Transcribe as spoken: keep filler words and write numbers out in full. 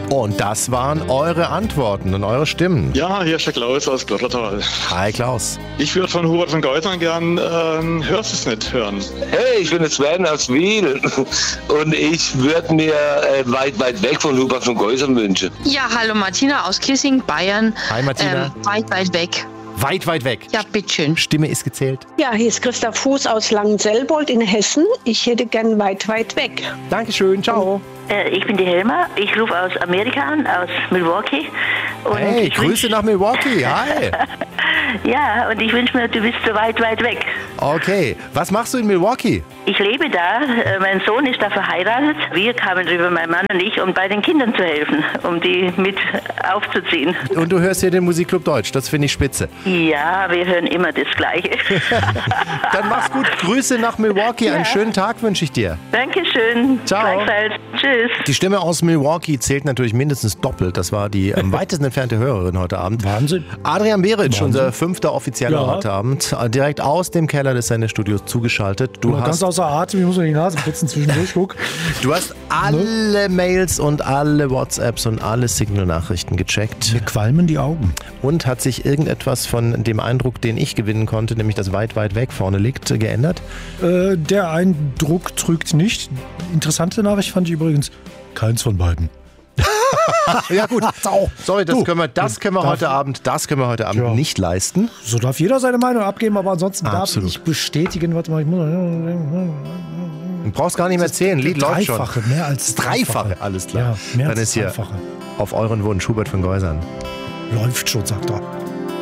Und das waren eure Antworten und eure Stimmen. Ja, hier ist der Klaus aus Glottertal. Hi Klaus. Ich würde von Hubert von Geusern gern ähm, Hörst es nicht hören. Hey, ich bin der Sven aus Wiel und ich würde mir äh, weit, weit weg von Hubert von Geusern wünschen. Ja, hallo Martina aus Kissing, Bayern. Hi Martina. Ähm, weit, weit weg. Weit, weit weg. Ja, bitteschön. Stimme ist gezählt. Ja, hier ist Christa Fuß aus Langenselbold in Hessen. Ich hätte gern weit, weit weg. Dankeschön, ciao. Äh, ich bin die Helma, ich rufe aus Amerika an, aus Milwaukee. Und hey, Grüße nach Milwaukee, hi. Ja, und ich wünsche mir, du bist so weit, weit weg. Okay, was machst du in Milwaukee? Ich lebe da, äh, mein Sohn ist da verheiratet. Wir kamen drüber, mein Mann und ich, um bei den Kindern zu helfen, um die mit aufzuziehen. Und du hörst hier den Musikclub Deutsch, das finde ich spitze. Ja, wir hören immer das Gleiche. Dann mach's gut, Grüße nach Milwaukee, Ja. einen schönen Tag wünsche ich dir. Dankeschön. Ciao. Gleichfalls. Tschüss. Die Stimme aus Milwaukee zählt natürlich mindestens doppelt. Das war die am weitesten entfernte Hörerin heute Abend. Wahnsinn. Adrian Beric, Wahnsinn. unser fünfter offizieller Ja. heute Abend, direkt aus dem Keller des Sendestudios zugeschaltet. Du Mal ganz hast, außer Atem, ich muss mir die Nase putzen zwischendurch, guck. du hast alle Mails und alle WhatsApps und alle Signal-Nachrichten gecheckt. Mir qualmen die Augen. Und hat sich irgendetwas von dem Eindruck, den ich gewinnen konnte, nämlich dass weit, weit weg vorne liegt, geändert? Äh, der Eindruck trügt nicht. Interessante Nachricht fand ich übrigens, keins von beiden. Ja gut, sorry, das Du, können wir, das können wir darf- heute Abend, das können wir heute Abend Ja. nicht leisten. So darf jeder seine Meinung abgeben, aber ansonsten Absolut. darf ich bestätigen, warte mal, ich muss... Du brauchst gar nicht mehr zählen, Lied läuft schon. Dreifache, mehr als Dreifache, alles klar. Ja, mehr Dann als ist hier Dreifache. auf euren Wunsch Hubert von Geusern. Läuft schon, sagt er.